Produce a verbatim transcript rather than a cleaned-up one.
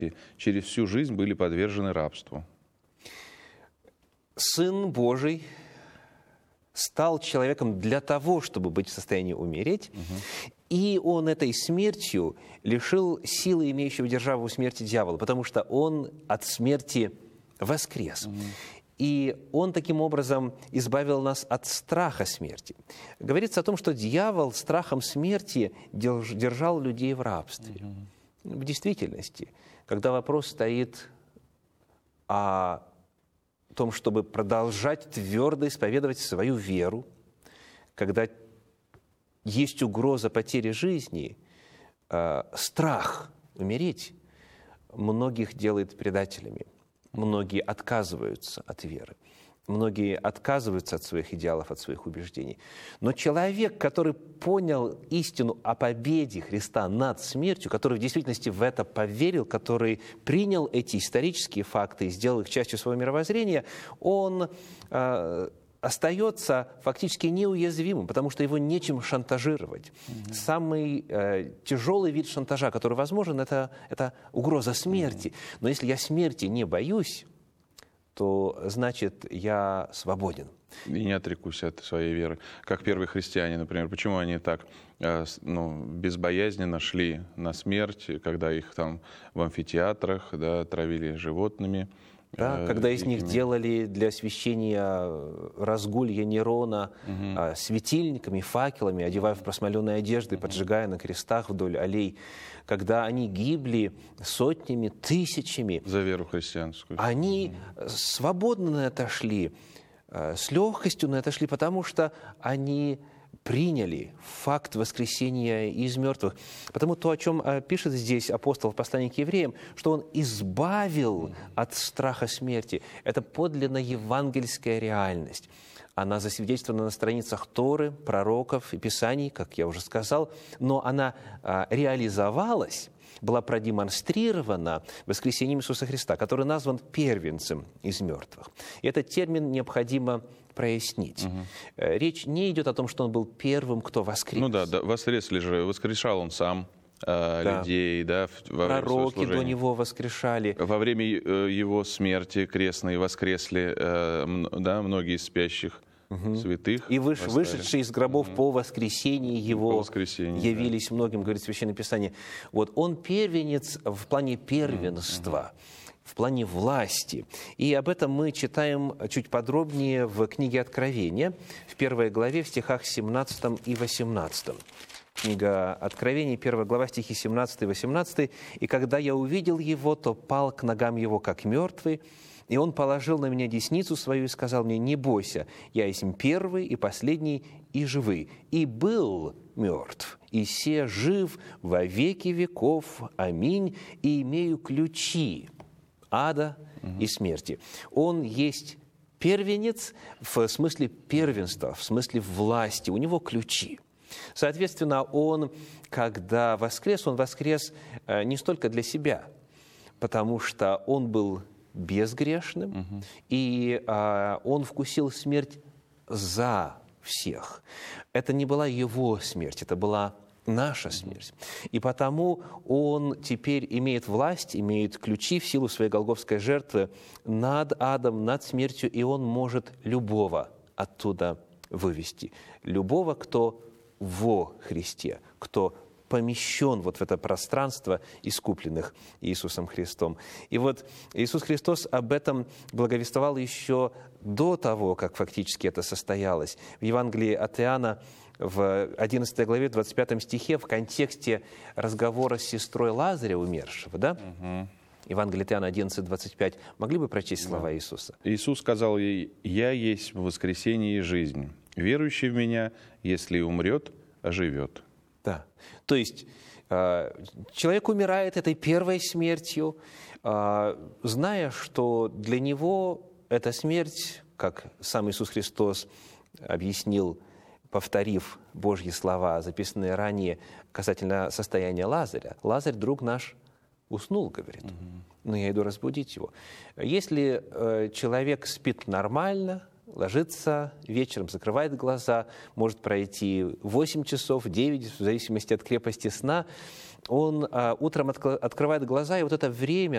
через всю жизнь были подвержены рабству. Сын Божий стал человеком для того, чтобы быть в состоянии умереть, угу. и он этой смертью лишил силы имеющего державу смерти дьявола, потому что он от смерти воскрес. Угу. И он таким образом избавил нас от страха смерти. Говорится о том, что дьявол страхом смерти держал людей в рабстве. Угу. В действительности, когда вопрос стоит о том, чтобы продолжать твердо исповедовать свою веру, когда есть угроза потери жизни, э, страх умереть многих делает предателями. Многие отказываются от веры. Многие отказываются от своих идеалов, от своих убеждений. Но человек, который понял истину о победе Христа над смертью, который в действительности в это поверил, который принял эти исторические факты и сделал их частью своего мировоззрения, он э, остается фактически неуязвимым, потому что его нечем шантажировать. Mm-hmm. Самый э, тяжелый вид шантажа, который возможен, это, это угроза смерти. Mm-hmm. Но если я смерти не боюсь, то значит я свободен. И не отрекусь от своей веры. Как первые христиане, например. Почему они так э, ну, безбоязненно шли на смерть, когда их там в амфитеатрах, да, травили животными? Да, когда из них делали для освящения разгулья Нерона угу. светильниками, факелами, одевая в просмоленные одежды, угу. поджигая на крестах вдоль аллей, когда они гибли сотнями, тысячами. За веру христианскую. Они угу. свободно на это шли, с легкостью на это шли, потому что они приняли факт воскресения из мертвых. Потому то, о чем пишет здесь апостол в послании к евреям, что он избавил от страха смерти. Это подлинно евангельская реальность. Она засвидетельствована на страницах Торы, пророков и Писаний, как я уже сказал, но она реализовалась, была продемонстрирована воскресением Иисуса Христа, который назван первенцем из мертвых. И этот термин необходимо прояснить. Угу. Речь не идет о том, что он был первым, кто воскрес. Ну да, да, воскресли же, воскрешал он сам э, да. людей, да, во время своего служения. Пророки до него воскрешали. Во время его смерти крестной воскресли э, да, многие из спящих угу. святых. И выш, вышедшие из гробов угу. по воскресении его по воскресении, явились да. многим, говорит Священное Писание. Вот он первенец в плане первенства. Угу. В плане власти. И об этом мы читаем чуть подробнее в книге Откровения, в первой главе, в стихах семнадцатом и восемнадцатом. Книга Откровения, первая глава, стихи семнадцатый и восемнадцатый. «И когда я увидел его, то пал к ногам его, как мертвый, и он положил на меня десницу свою и сказал мне: не бойся, я есть первый и последний и живый, и был мертв, и се жив во веки веков, аминь, и имею ключи ада угу. и смерти». Он есть первенец в смысле первенства, в смысле власти. У него ключи. Соответственно, он, когда воскрес, он воскрес не столько для себя, потому что он был безгрешным, угу. и а, он вкусил смерть за всех. Это не была его смерть, это была наша смерть. И потому он теперь имеет власть, имеет ключи в силу своей голгофской жертвы над адом, над смертью, и он может любого оттуда вывести. Любого, кто во Христе, кто помещен вот в это пространство искупленных Иисусом Христом. И вот Иисус Христос об этом благовествовал еще до того, как фактически это состоялось. В Евангелии от Иоанна в одиннадцатой главе, двадцать пятом стихе, в контексте разговора с сестрой Лазаря умершего, да? Угу. Евангелие от Иоанна одиннадцать, двадцать пять. Могли бы прочесть слова да. Иисуса? Иисус сказал ей: «Я есть воскресение и жизнь. Верующий в Меня, если умрет, оживет». Да. То есть человек умирает этой первой смертью, зная, что для него эта смерть, как сам Иисус Христос объяснил, повторив Божьи слова, записанные ранее касательно состояния Лазаря. «Лазарь, друг наш, уснул», говорит, угу. «но я иду разбудить его». Если э, человек спит нормально, ложится вечером, закрывает глаза, может пройти восемь часов, девять, в зависимости от крепости сна, он э, утром открывает глаза, и вот это время